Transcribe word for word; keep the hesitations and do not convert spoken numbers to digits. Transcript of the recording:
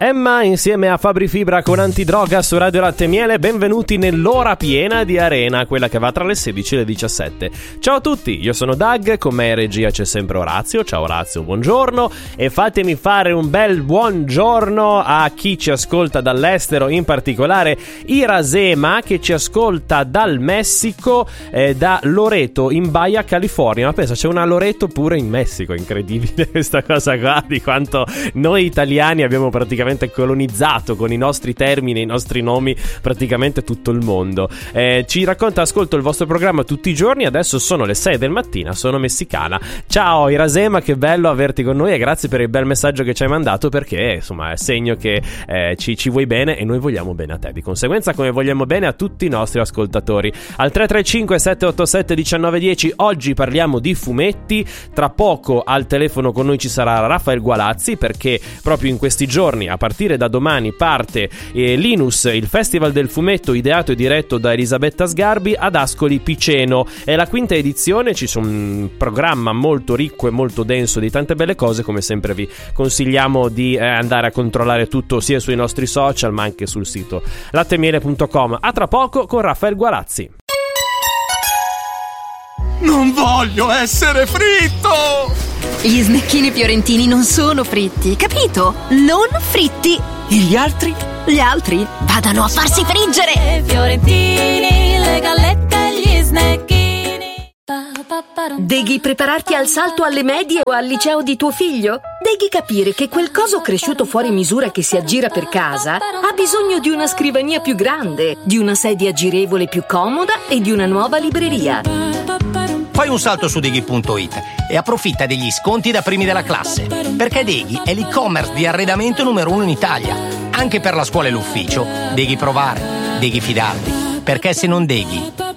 Emma insieme a Fabri Fibra con Antidroga su Radio Latte e Miele. Benvenuti nell'ora piena di Arena, quella che va tra le sedici e le diciassette. Ciao a tutti, io sono Doug, con me in regia c'è sempre Orazio. Ciao Orazio, buongiorno. E fatemi fare un bel buongiorno a chi ci ascolta dall'estero, in particolare Irasema che ci ascolta dal Messico, eh, da Loreto in Baja California. Ma pensa, c'è una Loreto pure in Messico, incredibile questa cosa qua, di quanto noi italiani abbiamo praticamente colonizzato con i nostri termini, i nostri nomi, praticamente tutto il mondo. Eh, ci racconta: ascolto il vostro programma tutti i giorni, adesso sono le sei del mattino, sono messicana. Ciao Irasema, che bello averti con noi e grazie per il bel messaggio che ci hai mandato, perché insomma è segno che eh, ci, ci vuoi bene e noi vogliamo bene a te, di conseguenza come vogliamo bene a tutti i nostri ascoltatori. Al tre tre cinque sette otto sette uno nove uno zero oggi parliamo di fumetti. Tra poco al telefono con noi ci sarà Raffaele Gualazzi, perché proprio in questi giorni, a partire da domani, parte eh, Linus, il festival del fumetto ideato e diretto da Elisabetta Sgarbi ad Ascoli Piceno. È la quinta edizione, ci sono un programma molto ricco e molto denso di tante belle cose. Come sempre vi consigliamo di eh, andare a controllare tutto sia sui nostri social ma anche sul sito lattemiele punto com. A tra poco con Raffaele Gualazzi. Non voglio essere fritto! Gli snecchini fiorentini non sono fritti, capito? Non fritti! E gli altri? Gli altri vadano a farsi friggere! Fiorentini, le gallette e gli snecchini. Devi prepararti al salto alle medie o al liceo di tuo figlio? Devi capire che quel coso cresciuto fuori misura che si aggira per casa ha bisogno di una scrivania più grande, di una sedia girevole più comoda e di una nuova libreria. Fai un salto su Deghi punto it e approfitta degli sconti da primi della classe, perché Deghi è l'e-commerce di arredamento numero uno in Italia. Anche per la scuola e l'ufficio, Deghi provare, Deghi fidarti, perché se non Deghi